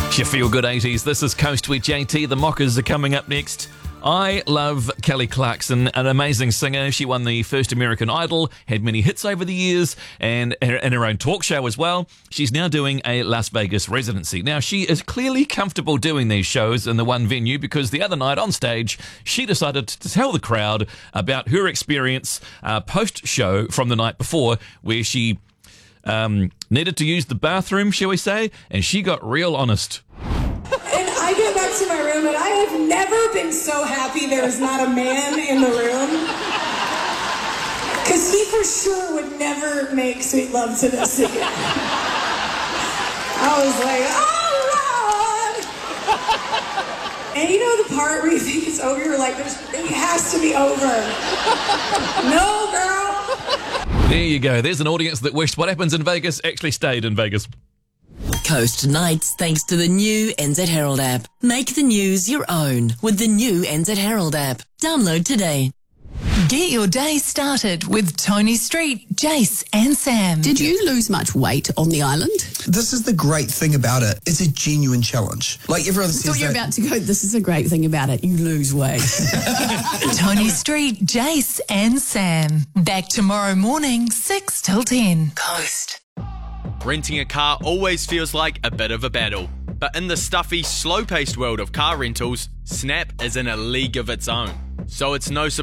Your feel-good 80s. This is Coast with JT. The Mockers are coming up next. I love Kelly Clarkson, an amazing singer. She won the first American Idol, had many hits over the years, and in her own talk show as well. She's now doing a Las Vegas residency. Now, she is clearly comfortable doing these shows in the one venue because the other night on stage, she decided to tell the crowd about her experience post-show from the night before, where she needed to use the bathroom, shall we say, and she got real honest. And I get back to my room, and I have never been so happy there is not a man in the room. Because he for sure would never make sweet love to this again. I was like, oh, Lord. And you know the part where you think it's over, you're like, it has to be over. No, girl. There you go. There's an audience that wished what happens in Vegas actually stayed in Vegas. Coast Nights thanks to the new NZ Herald app. Make the news your own with the new NZ Herald app. Download today. Get your day started with Tony Street, Jace and Sam. Did you lose much weight on the island? This is the great thing about it. It's a genuine challenge. Like everyone says, I thought you were about to go, this is a great thing about it. You lose weight. Tony Street, Jace and Sam. Back tomorrow morning, 6 till 10. Coast. Renting a car always feels like a bit of a battle. But in the stuffy, slow-paced world of car rentals, Snap is in a league of its own. So it's no surprise